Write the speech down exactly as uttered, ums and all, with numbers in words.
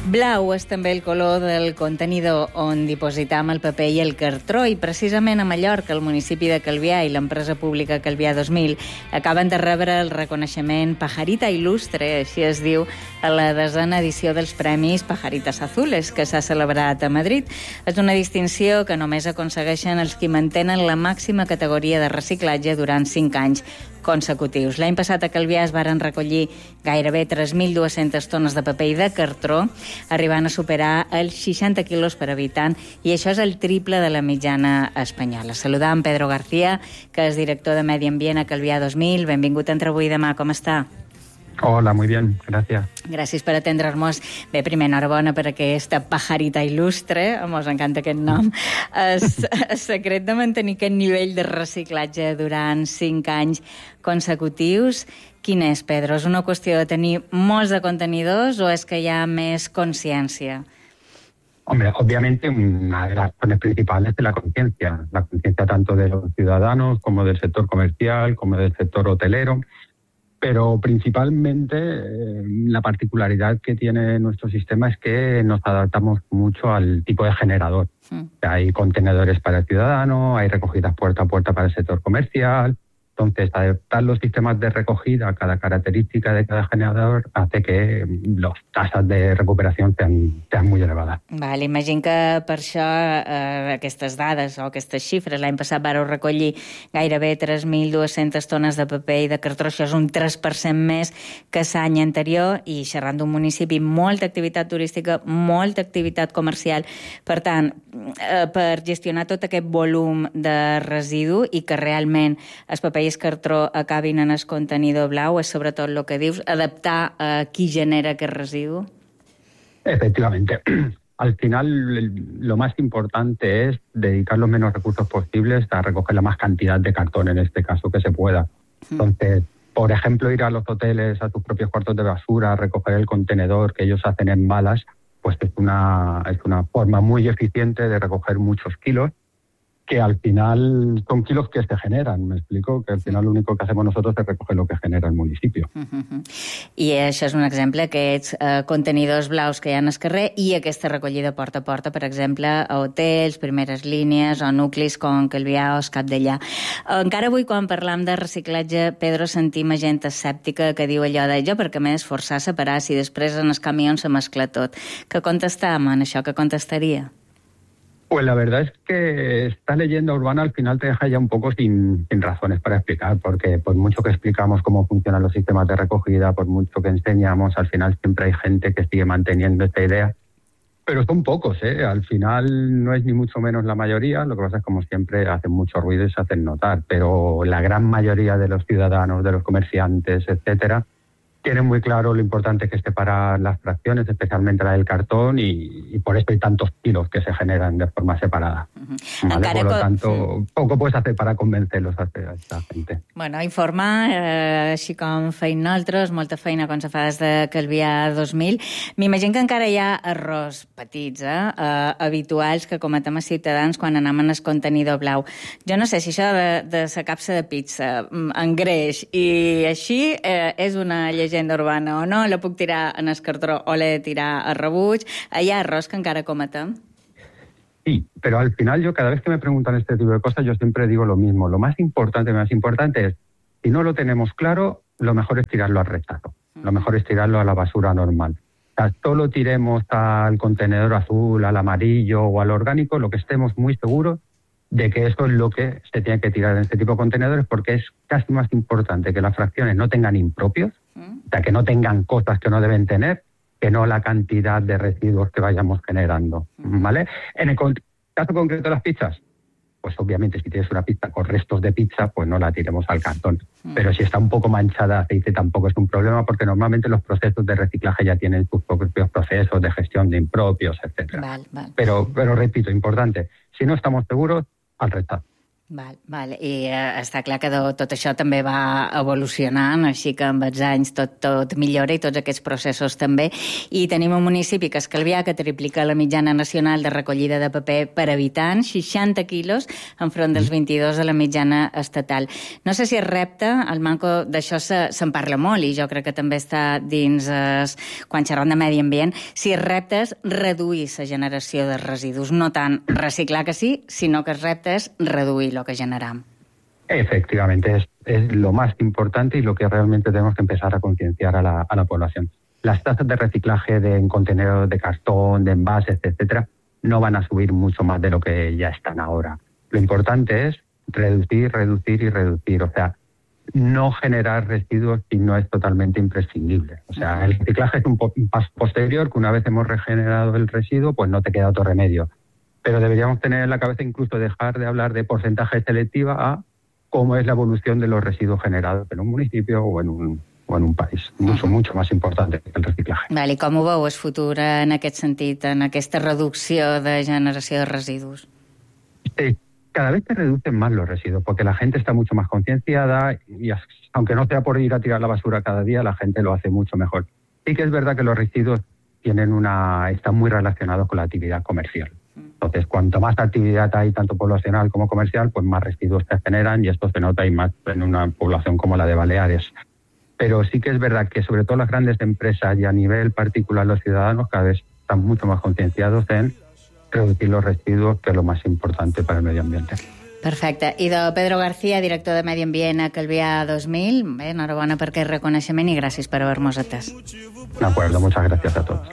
Blau és també el color del contenidor on dipositam el paper i el cartró, i precisament a Mallorca, el municipi de Calvià i l'empresa pública Calvià dos mil acaben de rebre el reconeixement Pajarita Il·lustre, així es diu, a la desena edició dels Premis Pajaritas Azules, que s'ha celebrat a Madrid. És una distinció que només aconsegueixen els qui mantenen la màxima categoria de reciclatge durant cinc anys consecutius. L'any passat a Calvià es varen recollir gairebé tres mil dues-centes tones de paper i de cartró, arribant a superar els seixanta quilos per habitant, i això és el triple de la mitjana espanyola. Saludam Pedro García, que és director de Medi Ambient a Calvià dos mil. Benvingut a Entre avui i demà, com està? Hola, muy bien, gracias. Gràcies per atendre'ns. Bé, primer, enhorabona per aquesta Pajarita Il·lustre, mos encanta aquest nom. El, el secret de mantenir aquest nivell de reciclatge durant cinc anys consecutius, quin és, Pedro? És una qüestió de tenir molts de contenidors o és que hi ha més consciència? Hombre, obviamente una de las razones principales es la conciencia, la conciencia tanto de los ciudadanos como del sector comercial, como del sector hotelero. Pero principalmente eh, la particularidad que tiene nuestro sistema es que nos adaptamos mucho al tipo de generador. Sí. Hay contenedores para el ciudadano, hay recogidas puerta a puerta para el sector comercial. Entonces, adaptar los sistemas de recogida a cada característica de cada generador hace que les tasses de recuperació sean, sean muy elevadas. Val, imagino que per això eh, aquestes dades o aquestes xifres, l'any passat vareu recollir gairebé tres mil dues-centes tones de paper i de cartró, això és un tres per cent més que l'any anterior, i xerrant d'un municipi amb molta activitat turística, molta activitat comercial. Per tant, eh, per gestionar tot aquest volum de residu i que realment el paper i el cartró acabin en el contenidor blau, és sobretot el que dius, adaptar a qui genera aquest residu? Efectivamente. Al final, lo más importante es dedicar los menos recursos posibles a recoger la más cantidad de cartón, en este caso, que se pueda. Entonces, por ejemplo, ir a los hoteles, a tus propios cuartos de basura, recoger el contenedor que ellos hacen en balas, pues es una, es una forma muy eficiente de recoger muchos kilos, que al final son kilos que se generan, me explico, que al final lo único que hacemos nosotros es recoger lo que genera el municipio. Uh-huh. I això és un exemple, aquests eh, contenidors blaus que hi ha al carrer i aquesta recollida porta a porta, per exemple, a hotels, primeres línies o nuclis com Calvià o Capdellà. Encara avui, quan parlam de reciclatge, Pedro, sentim gent escèptica que diu allò de jo, perquè m'he d'esforçar a separar si després en els camions se mescla tot. Què contestam en això? Què contestaria? Pues la verdad es que esta leyenda urbana al final te deja ya un poco sin, sin razones para explicar, porque por mucho que explicamos cómo funcionan los sistemas de recogida, por mucho que enseñamos, al final siempre hay gente que sigue manteniendo esta idea. Pero son pocos, ¿eh? Al final no es ni mucho menos la mayoría, lo que pasa es que como siempre hacen mucho ruido y se hacen notar, pero la gran mayoría de los ciudadanos, de los comerciantes, etcétera, tienen muy claro lo importante que es separar las fracciones, especialmente la del cartón, y, y por eso hay tantos kilos que se generan de forma separada. Uh-huh. ¿Vale? Por lo tanto, uh-huh. poco puedes hacer para convencerlos a esta gente. Bueno, informar, eh, així com feim nosaltres, molta feina quan se fa des de Calvià dos mil. M'imagino que encara hi ha errors petits, eh, eh, habituals que cometem els ciutadans quan anem en el contenidor blau. Jo no sé si això de, de la capsa de pizza en greix i així eh, és una llegenda llegenda urbana o no, la puc tirar en el cartró o l'he de tirar a rebuig. Hi ha errors que encara cometem? Sí, pero al final yo cada vez que me preguntan este tipo de cosas yo siempre digo lo mismo. Lo más importante, más importante es, si no lo tenemos claro, lo mejor es tirarlo al rechazo. Mm. Lo mejor es tirarlo a la basura normal. O sea, solo tiremos al contenedor azul, al amarillo o al orgánico, lo que estemos muy seguros de que eso es lo que se tiene que tirar en este tipo de contenedores, porque es casi más importante que las fracciones no tengan impropios, ¿Mm? o sea, que no tengan cosas que no deben tener, que no la cantidad de residuos que vayamos generando, ¿vale? En el caso concreto de las pizzas, pues obviamente si tienes una pizza con restos de pizza, pues no la tiremos al cartón. Mm. Pero si está un poco manchada de aceite tampoco es un problema, porque normalmente los procesos de reciclaje ya tienen sus propios procesos de gestión de impropios, etcétera. Val, val. Pero, pero repito, importante, si no estamos seguros, al rechazo. Val, val. I eh, està clar que de, tot això també va evolucionant, així que amb els anys tot, tot millora i tots aquests processos també. I tenim un municipi que és Calvià, que triplica la mitjana nacional de recollida de paper per habitant, seixanta quilos, enfront dels vint-i-dos de la mitjana estatal. No sé si és repte, el manco d'això se, se'n parla molt, i jo crec que també està dins, es, quan xerram de medi ambient, si és repte és reduir la generació de residus, no tant reciclar que sí, sinó que el repte és reduir lo que generamos. Efectivamente, es, es lo más importante y lo que realmente tenemos que empezar a concienciar a la, a la población. Las tasas de reciclaje de en contenedores de cartón, de envases, etcétera, no van a subir mucho más de lo que ya están ahora. Lo importante es reducir, reducir y reducir. O sea, no generar residuos si no es totalmente imprescindible. O sea, el reciclaje es un, po- un paso posterior, que una vez hemos regenerado el residuo, pues no te queda otro remedio. Pero deberíamos tener en la cabeza incluso dejar de hablar de porcentaje selectiva a cómo es la evolución de los residuos generados en un municipio o en un, o en un país. Mucho, mucho más importante que el reciclaje. Vale, I com ho veu el futur en aquest sentit, en aquesta reducció de generació de residus? Sí, cada vez se reducen más los residuos porque la gente está mucho más concienciada y aunque no sea por ir a tirar la basura cada día, la gente lo hace mucho mejor. Sí que es verdad que los residuos tienen una, están muy relacionados con la actividad comercial. Entonces, cuanto más actividad hay, tanto poblacional como comercial, pues más residuos se generan y esto se nota y más en una población como la de Baleares. Pero sí que es verdad que sobre todo las grandes empresas y a nivel particular los ciudadanos cada vez están mucho más concienciados en reducir los residuos, que es lo más importante para el medio ambiente. Perfecte. I de Pedro García, director de Medi Ambient a Calvià dos mil, bé, enhorabona per aquest reconeixement i gràcies per haver-nos atès. De acuerdo, muchas gracias a todos.